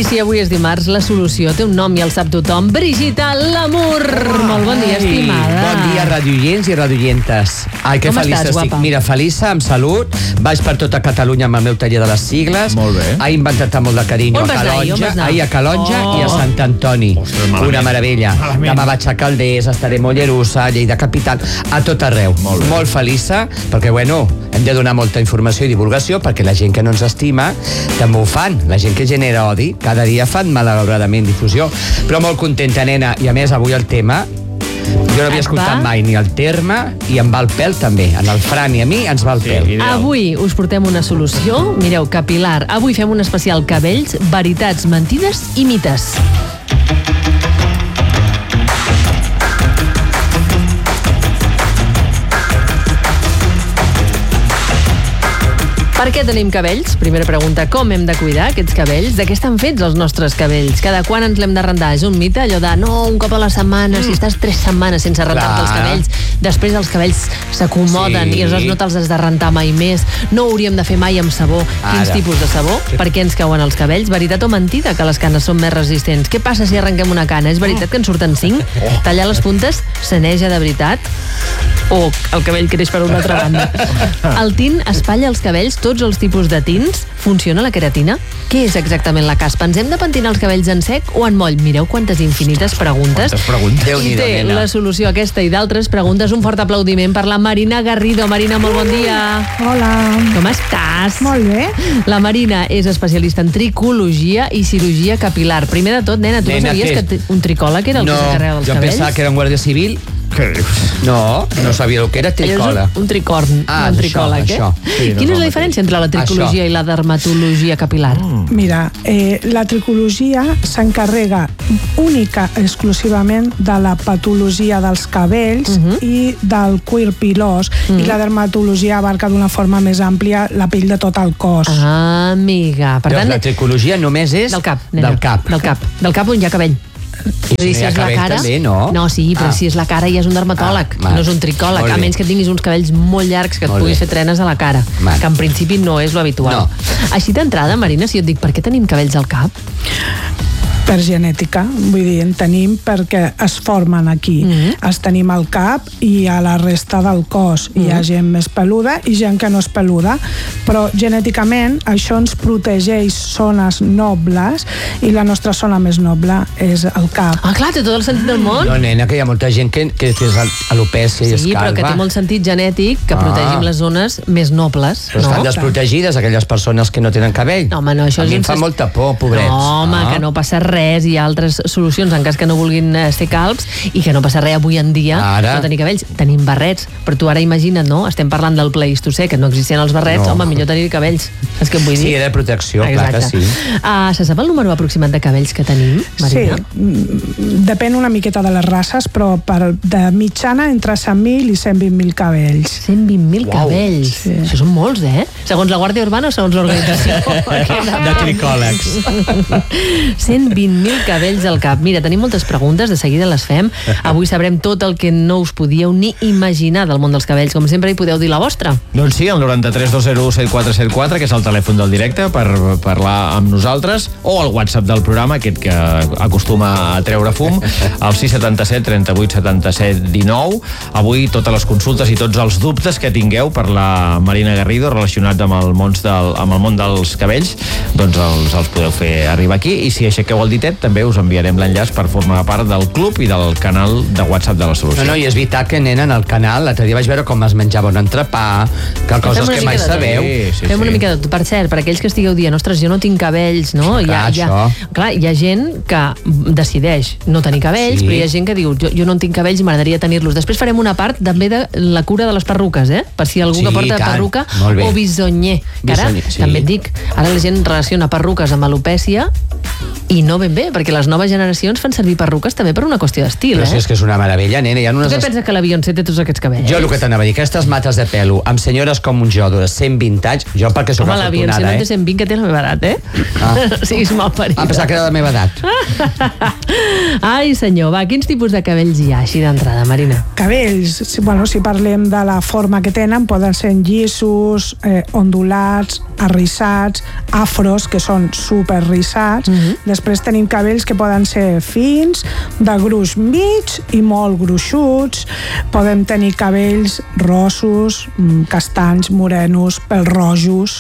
si avui és dimarts, la solució té un nom i el sap tothom. Brigitte Lamour. Molt bon dia, estimada. Bon dia, radioients i radioientes. Ai, que feliç estic. Mira, feliça, amb salut. Vaig per tota Catalunya amb el meu taller de les sigles. Molt bé. He inventat molt de carinyo a Calonja. Ahir a Calonja i a Sant Antoni. Una meravella. Demà vaig a Calders, estaré a Mollerussa, a Lleida Capital, a tot arreu. Molt feliça, perquè, bueno, hem de donar molta informació i divulgació perquè la gent que no ens estima també ho fan. La gent que genera odi cada dia fan malauradament difusió, però molt contenta, nena, i a més avui el tema jo no havia escoltat mai ni el terme i em va el pèl també, en el Fran i a mi ens va el pèl. Avui us portem una solució, mireu, capilar. Avui fem un especial cabells, veritats, mentides i mites. Per què tenim cabells? Primera pregunta, com hem de cuidar aquests cabells? De què estan fets els nostres cabells? Cada quan ens l'hem de rentar? És un mite allò de, no, un cop a la setmana, si estàs 3 setmanes sense rentar-te els cabells, després els cabells s'acomoden i aleshores no te'ls has de rentar mai més. No ho hauríem de fer mai amb sabó. Quins tipus de sabó? Per què ens cauen els cabells? Veritat o mentida que les canes són més resistents? Què passa si arrenquem una cana? És veritat que en surten 5? Tallar les puntes saneja de veritat? O el cabell creix per una altra banda? El tint espatlla els cabells, tots els tipus de tints? Funciona la queratina? Què és exactament la caspa? Ens hem de pentinar els cabells en sec o en moll? Mireu quantes infinites preguntes. I té la solució a aquesta i d'altres preguntes. Un fort aplaudiment per la Marina Garrido. Marina, molt bon dia. Hola. Com estàs? Molt bé. La Marina és especialista en tricologia i cirurgia capilar. Primer de tot, nena, tu no sabies que un tricòleg era el que s'encarrega dels cabells? No, jo pensava que era un guàrdia civil. Què dius? No sabia el que era tricòleg. Un tricorn, no un tricòleg, això. Sí, quina és la diferència entre la tricologia i la dermatologia capilar? Mira, la tricologia s'encarrega única exclusivament de la patologia dels cabells i del cuir pilós, i la dermatologia abarca d'una forma més àmplia la pell de tot el cos. Ah, amiga. Per tant, la tricologia només és del cap, nena. Del cap on hi ha cabell. I si hi ha cabell també, no? No, sí, però si és la cara ja és un dermatòleg, no és un tricòleg, a menys que tinguis uns cabells molt llargs que et puguis fer trenes a la cara, que en principi no és lo habitual. Així d'entrada, Marina, si jo et dic per què tenim cabells al cap? Per genètica, vull dir, en tenim perquè es formen aquí. Els tenim al cap i a la resta del cos. Hi ha gent més peluda i gent que no és peluda, però genèticament això ens protegeix zones nobles i la nostra zona més noble és el cap. Ah, clar, té tot el sentit del món. No, nena, que hi ha molta gent que és alopècia i és calva. Sí, però que té molt sentit genètic que protegim les zones més nobles. Però estan desprotegides aquelles persones que no tenen cabell. No, home, no, això a mi em fa molta por, pobrets. No, home, que no passa res, hi ha altres solucions en cas que no vulguin ser calbs i que no passa res avui en dia no tenir cabells. Tenim barrets, però tu ara imagina't, no? Estem parlant del Pleistocè, que no existien els barrets, home, millor tenir cabells. És que em vull dir. Sí, era de protecció, clar que sí. Se sap el número aproximat de cabells que tenim, Marina? Sí, depèn una miqueta de les races, però de mitjana entre 100.000 i 120.000 cabells. 120.000 cabells. Sí. Això són molts, eh? Segons la Guàrdia Urbana o segons l'organització? De tricòlegs. 120.000 cabells al cap. Mira, tenim moltes preguntes, de seguida les fem. Avui sabrem tot el que no us podíeu ni imaginar del món dels cabells. Com sempre, hi podeu dir la vostra. Doncs sí, el 93 201 7474, que és el telèfon del directe per parlar amb nosaltres, o el WhatsApp del programa, aquest que acostuma a treure fum, el 677 38 77 19. Avui totes les consultes i tots els dubtes que tingueu per la Marina Garrido relacionats amb el món dels cabells, doncs els podeu fer arribar aquí, i si aixequeu el ditet també us enviarem l'enllaç per formar part del club i del canal de WhatsApp de la solució. No, i és veritat que, nena, en el canal l'altre dia vaig veure com es menjava un entrepà, que coses que mai sabeu. Fem una mica de tot. Per cert, per aquells que estigueu dient, ostres, jo no tinc cabells, no? Clar, hi ha gent que decideix no tenir cabells, però hi ha gent que diu, jo no en tinc cabells i m'agradaria tenir-los. Després farem una part també de la cura de les perruques, per si algú que porta perruca o bisonyer. Que ara, també et dic, ara la gent relaciona perruques amb alopècia I no ben bé, perquè les noves generacions fan servir perruques també per una qüestió d'estil, Però si és que és una meravella, nena. Tu què penses que la Beyoncé té tots aquests cabells? Jo el que t'anava a dir, aquestes mates de pelo amb senyores com jo de 120 anys, jo perquè sóc afortunada, la Beyoncé no té 120, que té la meva edat, Siguis malparida. Em pensava que era la meva edat. Ai, senyor, va, quins tipus de cabells hi ha així d'entrada, Marina? Cabells, si parlem de la forma que tenen, poden ser llissos, ondulats, arrissats, afros, que són super rissats. Després tenim cabells que poden ser fins, de gruix mig i molt gruixuts. Podem tenir cabells rossos, castanys, morenos, pèls rojos.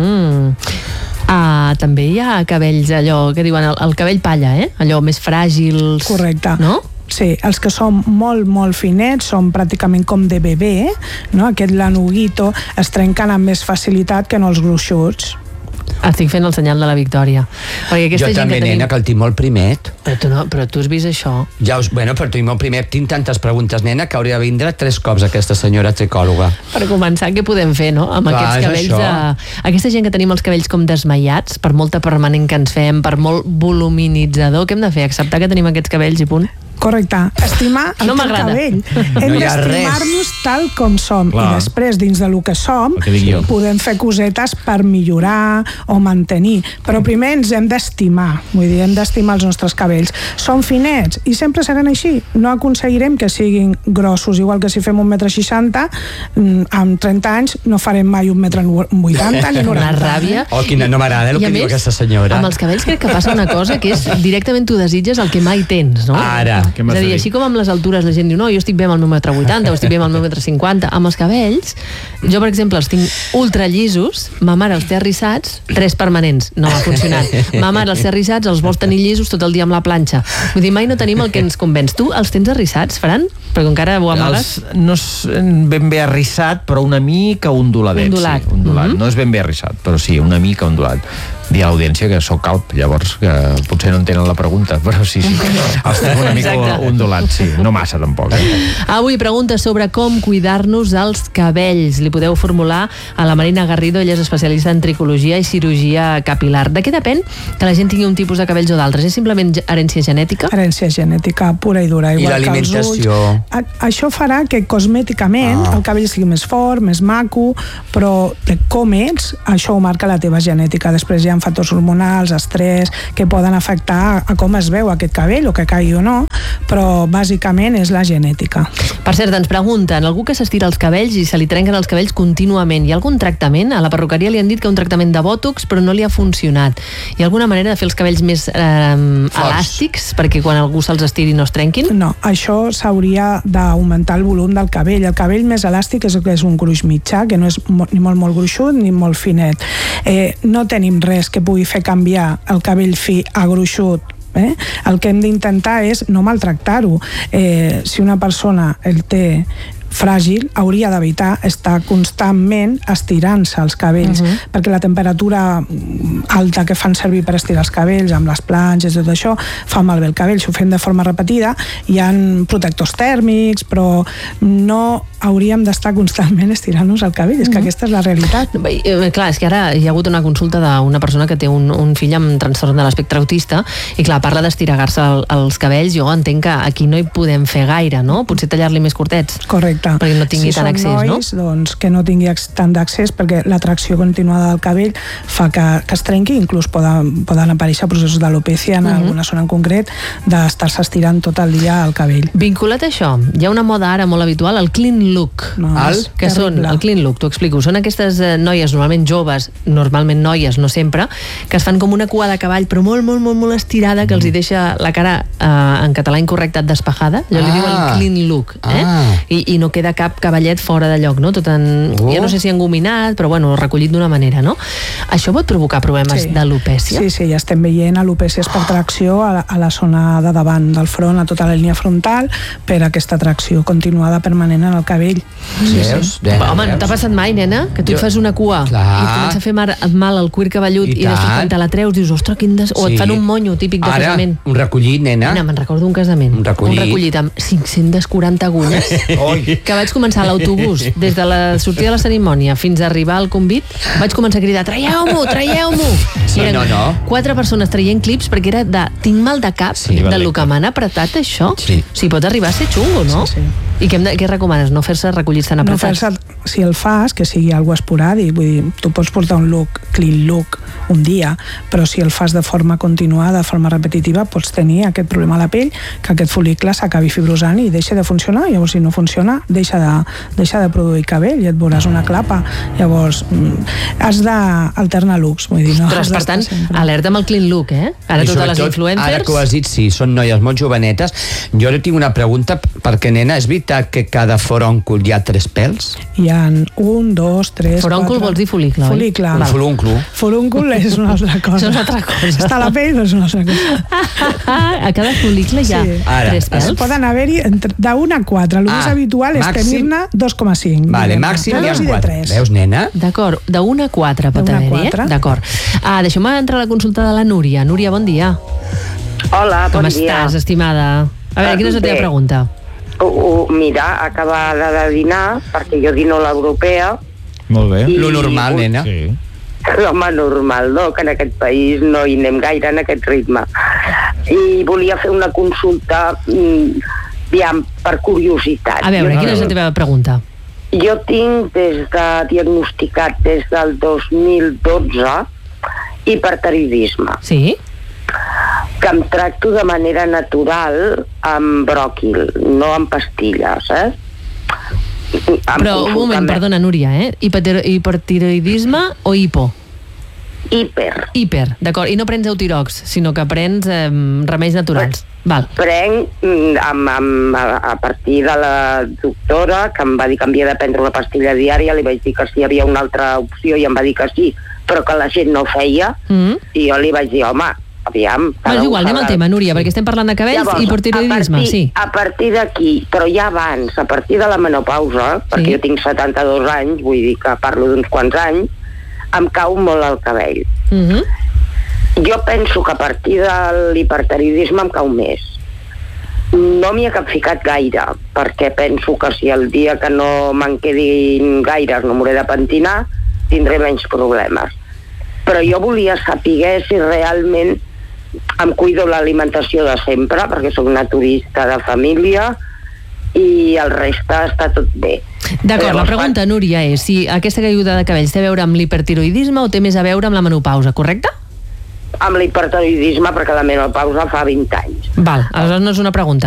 També hi ha cabells, allò que diuen el cabell palla, allò més fràgils. Correcte. No? Sí, els que són molt, molt finets són pràcticament com de bebè, no? Aquest lanuguito es trenquen amb més facilitat que no els gruixuts. Estic fent el senyal de la victòria. Jo també, nena, que el tinc molt primet. Però tu has vist això? Però tinc molt primet. Tinc tantes preguntes, nena, que hauria de vindre 3 cops aquesta senyora psicòloga. Per començar, què podem fer, no? Amb aquests cabells aquesta gent que tenim els cabells com desmaiats, per molta permanent que ens fem, per molt voluminitzador, què hem de fer? Acceptar que tenim aquests cabells i punt? Correcte, estimar el cabell. Hem d'estimar-nos tal com som. I després, dins del que som, podem fer cosetes per millorar o mantenir. Però primer ens hem d'estimar. Vull dir, hem d'estimar els nostres cabells. Són finets i sempre seran així. No aconseguirem que siguin grossos. Igual que si fem 1,60 m, amb 30 anys no farem mai 1,80 m ni 90. La ràbia. No m'agrada el que diu aquesta senyora. Amb els cabells crec que passa una cosa que és directament tu desitges el que mai tens, no? Ara. És a dir, així com amb les altures la gent diu no, jo estic bé amb el meu 1,80 m o estic bé amb el meu 1,50 m, amb els cabells jo per exemple els tinc ultra llisos, ma mare els té arrissats, 3 permanents, no ha funcionat, ma mare els té arrissats, els vols tenir llisos tot el dia amb la planxa, vull dir, mai no tenim el que ens convenç. Tu els tens arrissats, Fran? Perquè encara ho amagues? No és ben bé arrissat, però una mica onduladet. Ondulat. No és ben bé arrissat, però sí, una mica ondulat. Dir a l'audiència que sóc calb, llavors que potser no entenen la pregunta, però sí. Els tinc una mica ondulats, sí. No massa, tampoc. Avui pregunta sobre com cuidar-nos els cabells. Li podeu formular a la Marina Garrido, ella és especialista en tricologia i cirurgia capilar. De què depèn que la gent tingui un tipus de cabells o d'altres? És simplement herència genètica? Herència genètica pura i dura. I l'alimentació? Això farà que cosmèticament el cabell sigui més fort, més maco, però de com ets, això ho marca la teva genètica. Després hi ha factors hormonals, estrès, que poden afectar a com es veu aquest cabell o que caigui o no, però bàsicament és la genètica. Per cert, ens pregunten, algú que s'estira els cabells i se li trenquen els cabells contínuament, hi ha algun tractament? A la perruqueria li han dit que un tractament de bòtox, però no li ha funcionat. Hi ha alguna manera de fer els cabells més elàstics perquè quan algú se'ls estiri no es trenquin? No, això s'hauria d'augmentar el volum del cabell. El cabell més elàstic és un gruix mitjà, que no és ni molt gruixut ni molt finet. No tenim res que pugui fer canviar el cabell fi a gruixut. El que hem d'intentar és no maltractar-ho. Si una persona el té fràgil, hauria d'evitar estar constantment estirant-se els cabells, perquè la temperatura alta que fan servir per estirar els cabells, amb les planxes i tot això, fa malbé el cabell. Si ho fem de forma repetida, hi ha protectors tèrmics, però no hauríem d'estar constantment estirant-nos el cabell, és que aquesta és la realitat. Clar, és que ara hi ha hagut una consulta d'una persona que té un fill amb trastorn de l'espectre autista i clar, parla d'estirar-se els cabells. Jo entenc que aquí no hi podem fer gaire, no? Potser tallar-li més curtets. Correcte. Perquè no tingui tant accés, nois, no? Doncs que no tingui tant d'accés, perquè la tracció continuada del cabell fa que es trenqui, inclús poden aparèixer processos d'alopècia en alguna zona en concret, d'estar-se estirant tot el dia el cabell. Vinculat a això, hi ha una moda ara molt habitual, el clean look. Que són el clean look, t'ho explico. Són aquestes noies, normalment joves, normalment noies, no sempre, que es fan com una cua de cavall, però molt estirada, que els hi deixa la cara, en català incorrecte, despejada. Allò li diuen clean look. I no queda cap cavallet fora de lloc, no? Ja no sé si engominat, però bueno, recollit d'una manera, no? Això pot provocar problemes d'alopècia? Sí, ja estem veient alopècies per tracció a la zona de davant del front, a tota la línia frontal, per aquesta tracció continuada permanent en el cabell. Home, no t'ha passat mai, nena? Que tu et fas una cua i comença a fer mal al cuir cabellut i després quan te la treus dius, ostres, o et fan un monyo típic de casament. Un recollit, nena. Me'n recordo un casament. Un recollit amb 540 agulles. que vaig començar a l'autobús, des de la sortida de la cerimònia fins a arribar al convit, vaig començar a cridar, traieu-m'ho! Sí, eren no. 4 persones traient clips perquè era de tinc mal de cap del que m'han apretat això. Sí. O sigui, pot arribar a ser xungo, no? Sí. I què recomanes? No fer-se recollits tan apretats? Si el fas, que sigui algo esporàdic, vull dir, tu pots portar un look, clean look, un dia, però si el fas de forma continuada, de forma repetitiva, pots tenir aquest problema a la pell, que aquest fol·licle s'acabi fibrosant i deixa de funcionar. Llavors, si no funciona, deixa de produir cabell i et veuràs una clapa. Llavors, has d'alternar looks, vull dir, no? Ostres, per tant, alerta amb el clean look, eh? Ara totes les influencers... Ara que ho has dit, sí, són noies molt jovenetes. Jo tinc una pregunta, perquè, nena, és veritat que cada foròncul hi ha 3 pèls? Hi ha 1, 2, 3, 4... Foròncul vols dir fol·licle, oi? Fol·licle. Un furúncul. Furúncul és una altra cosa. És una altra cosa. Està a la pell, però és una altra cosa. A cada fol·licle hi ha 3 pèls? Poden haver-hi d'1 a 4. El més habitual és tenir-ne 2,5. Vale, màxim hi ha 4. 3. Veus, nena? D'acord, de 1 a 4 pot haver-hi, eh? D'acord. Deixeu-me entrar a la consulta de la Núria. Núria, bon dia. Hola, bon dia. Com estàs, estimada? A veure, quina és la teva pregunta? Mira, acabada de dinar, perquè jo dino l'europea. Molt bé. Lo normal, nena. Sí. L'home normal, no? Que en aquest país no hi anem gaire en aquest ritme. I volia fer una consulta per curiositat. A veure, quina és la teva pregunta? Jo tinc diagnosticat des del 2012 hipertiroïdisme. Sí? Que em tracto de manera natural amb bròquil, no amb pastilles, Però un moment, perdona, Núria, hipertiroïdisme o hipo? Hiper, d'acord. I no prens Eutirox, sinó que prens remeis naturals. Val. Prenc a partir de la doctora, que em va dir que havia de prendre una pastilla diària, li vaig dir que sí, hi havia una altra opció i em va dir que sí, però que la gent no feia, i jo li vaig dir, home, aviam... És igual, anem al tema, Núria, perquè estem parlant de cabells i hipertiroïdisme, sí. A partir d'aquí, però ja abans, a partir de la menopausa, perquè jo tinc 72 anys, vull dir que parlo d'uns quants anys, em cau molt el cabell. Jo penso que a partir de l'hipertiroïdisme em cau més. No m'hi he capficat gaire, perquè penso que si el dia que no me'n quedin gaires no m'hauré de pentinar, tindré menys problemes. Però jo volia saber si realment em cuido l'alimentació de sempre, perquè soc naturista de família i el reste està tot bé. D'acord, la pregunta, Núria, és si aquesta caiguda de cabells té a veure amb l'hipertiroïdisme o té més a veure amb la menopausa, correcte? Amb l'hipertiroïdisme, perquè la menopausa fa 20 anys. Val, aleshores no és una pregunta.